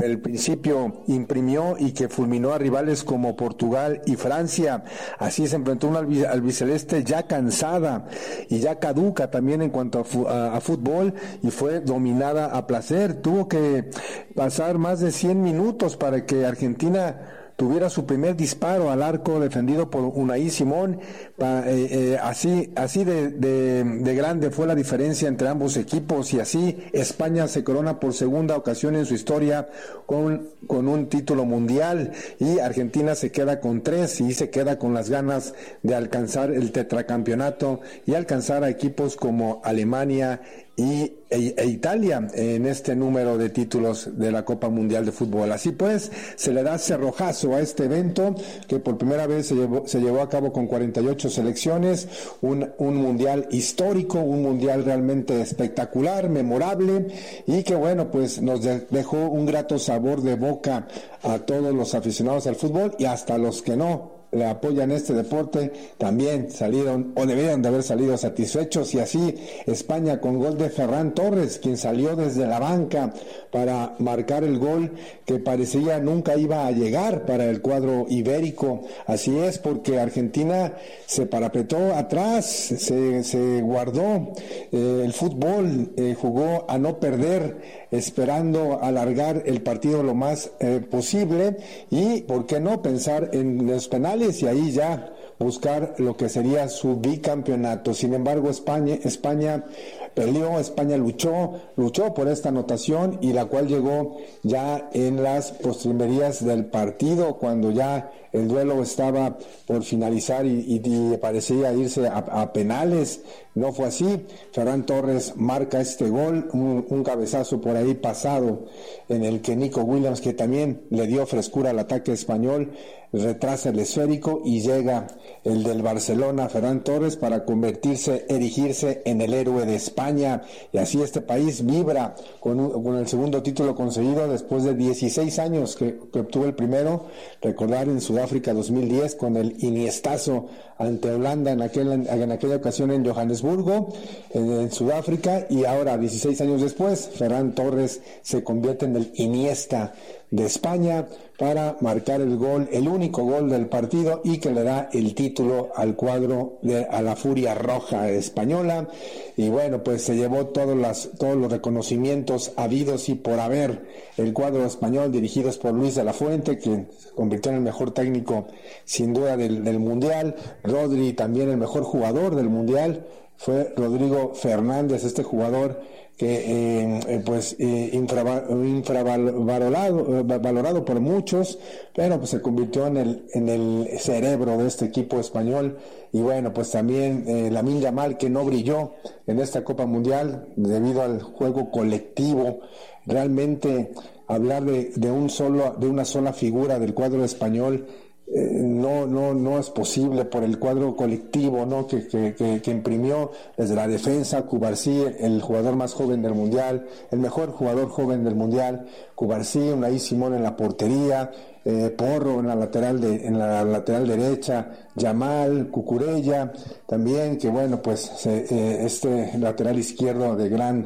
el principio imprimió y que fulminó a rivales como Portugal y Francia. Así se enfrentó una albiceleste ya cansada y ya caduca también en cuanto a fútbol, y fue dominada a placer. Tuvo que pasar más de 100 minutos para que Argentina tuviera su primer disparo al arco defendido por Unai Simón. Así de grande fue la diferencia entre ambos equipos, y así España se corona por segunda ocasión en su historia con un título mundial, y Argentina se queda con 3 y se queda con las ganas de alcanzar el tetracampeonato y alcanzar a equipos como Alemania e Italia en este número de títulos de la Copa Mundial de Fútbol. Así pues, se le da cerrojazo a este evento que por primera vez se llevó a cabo con 48 selecciones, un mundial histórico, un mundial realmente espectacular, memorable, y que bueno, pues nos dejó un grato sabor de boca a todos los aficionados al fútbol, y hasta los que no le apoyan este deporte también salieron o deberían de haber salido satisfechos. Y así España, con gol de Ferran Torres, quien salió desde la banca para marcar el gol que parecía nunca iba a llegar para el cuadro ibérico. Así es, porque Argentina se parapetó atrás, se guardó el fútbol, jugó a no perder, esperando alargar el partido lo más posible, y por qué no pensar en los penales y ahí ya buscar lo que sería su bicampeonato. Sin embargo, España peleó, España luchó por esta anotación, y la cual llegó ya en las postrimerías del partido, cuando ya el duelo estaba por finalizar y parecía irse a penales. No fue así. Ferran Torres marca este gol, un cabezazo por ahí pasado, en el que Nico Williams, que también le dio frescura al ataque español, retrasa el esférico y llega el del Barcelona, Ferran Torres, para erigirse en el héroe de España. Y así este país vibra con el segundo título conseguido después de 16 años que obtuvo el primero. Recordar en Sudáfrica 2010 con el Iniestazo ante Holanda en aquella ocasión en Johannesburgo, en Sudáfrica, y ahora 16 años después Ferran Torres se convierte en el Iniesta de España para marcar el gol, el único gol del partido, y que le da el título al cuadro a la Furia Roja española. Y bueno, pues se llevó todos los reconocimientos habidos y por haber el cuadro español, dirigidos por Luis de la Fuente, quien se convirtió en el mejor técnico sin duda del mundial. Rodri, también el mejor jugador del mundial, fue Rodrigo Fernández, este jugador que valorado por muchos, pero pues se convirtió en el cerebro de este equipo español. Y bueno, pues también Lamine Yamal, que no brilló en esta Copa Mundial debido al juego colectivo. Realmente hablar de una sola figura del cuadro español no es posible, por el cuadro colectivo, ¿no? que imprimió desde la defensa. Cubarsí, el jugador más joven del mundial, el mejor jugador joven del mundial, Cubarsí, Unai Simón en la portería, Porro en la lateral derecha, Yamal, Cucurella también, que bueno, pues este lateral izquierdo de gran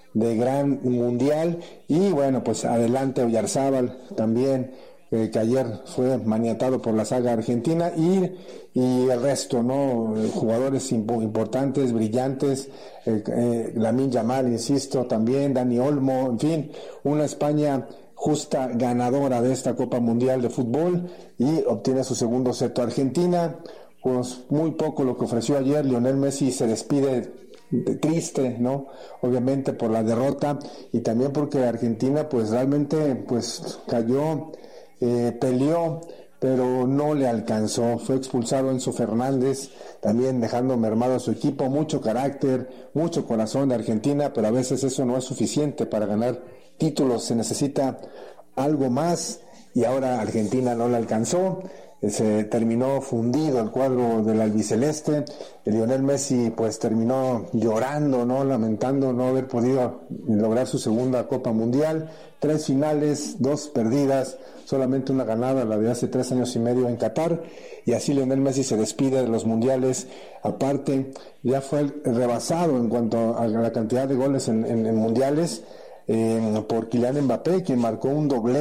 mundial. Y bueno, pues adelante Oyarzábal también, que ayer fue maniatado por la saga argentina, y el resto, ¿no? Jugadores importantes, brillantes, Lamine Yamal, insisto, también Dani Olmo, en fin, una España justa ganadora de esta Copa Mundial de Fútbol, y obtiene su segundo seto. Argentina, pues muy poco lo que ofreció ayer. Lionel Messi se despide triste, ¿no? Obviamente por la derrota, y también porque Argentina pues realmente pues cayó, peleó, pero no le alcanzó. Fue expulsado Enzo Fernández, también dejando mermado a su equipo. Mucho carácter, mucho corazón de Argentina, pero a veces eso no es suficiente para ganar títulos. Se necesita algo más, y ahora Argentina no le alcanzó. Se terminó fundido el cuadro del albiceleste. Lionel Messi pues terminó llorando, ¿no? Lamentando no haber podido lograr su segunda Copa Mundial. 3 finales, 2 perdidas, solamente una ganada, la de hace 3 años y medio en Qatar. Y así Lionel Messi se despide de los mundiales. Aparte, ya fue rebasado en cuanto a la cantidad de goles en mundiales por Kylian Mbappé, quien marcó un doblete